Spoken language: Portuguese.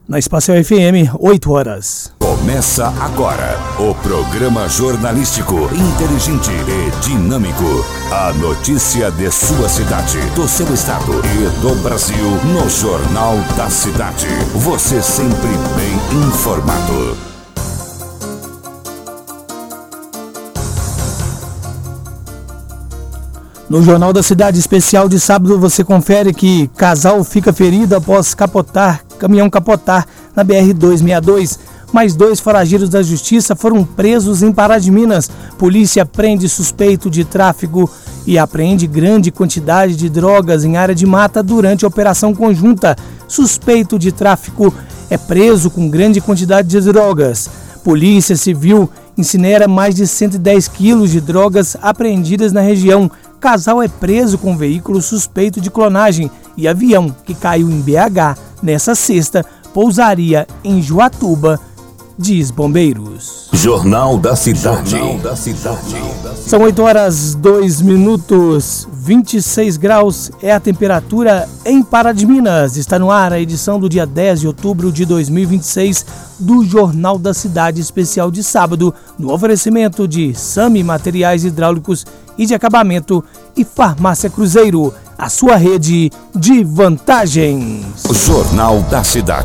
Na Espacial FM, 8 horas. Começa agora o programa jornalístico inteligente e dinâmico. A notícia de sua cidade, do seu estado e do Brasil no Jornal da Cidade. Você sempre bem informado. No Jornal da Cidade especial de sábado, você confere que casal fica ferido após caminhão capotar na BR-262. Mais 2 foragidos da justiça foram presos em Pará de Minas. Polícia prende suspeito de tráfico e apreende grande quantidade de drogas em área de mata durante a operação conjunta. Suspeito de tráfico é preso com grande quantidade de drogas. Polícia Civil incinera mais de 110 quilos de drogas apreendidas na região. Casal é preso com veículo suspeito de clonagem e avião que caiu em BH nessa sexta pousaria em Juatuba, diz bombeiros. Jornal da Cidade. São 8 horas 2 minutos, 26 graus é a temperatura em Pará de Minas. Está no ar a edição do dia 10 de outubro de 2026 do Jornal da Cidade especial de sábado, no oferecimento de Sami Materiais Hidráulicos e de Acabamento e Farmácia Cruzeiro, a sua rede de vantagens. Jornal da Cidade.